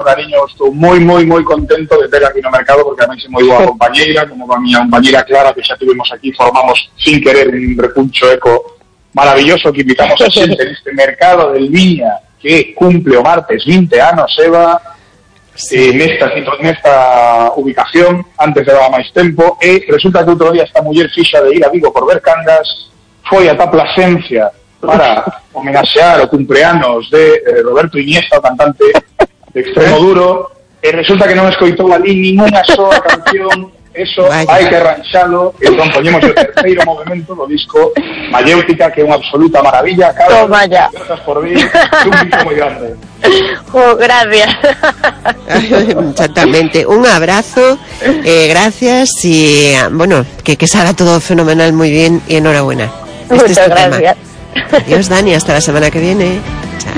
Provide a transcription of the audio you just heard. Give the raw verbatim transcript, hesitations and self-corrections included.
cariño, estou moi, moi, moi contento de ter aquí no mercado, porque a mí se moi boa compañeira, como a miña compañeira Clara, que xa tivemos aquí, formamos sin querer un recuncho eco maravilloso que invitamos a xente neste mercado del Viña, que cumple o martes vinte anos, Eva, sí. eh, nesta, nesta ubicación, antes de dar máis tempo, e resulta que outro día esta muller fixa de ir a Vigo por ver cangas, foi ata Plasencia para homenaxear o cumpleanos de eh, Roberto Iniesta, o cantante de Extremoduro, e resulta que non escoitou ali ninguna soa canción, eso Vaya. hai que arranxalo, e entón poñemos o terceiro movimento do disco Mayéutica, que é unha absoluta maravilla. Carlos, grazas por vir, un bicho moi grande. Oh, gracias. Exactamente, un abrazo, eh, gracias, y bueno, que, que salga todo fenomenal, muy bien, y enhorabuena. Muchas este gracias. Adiós, Dani, hasta la semana que viene. Chao.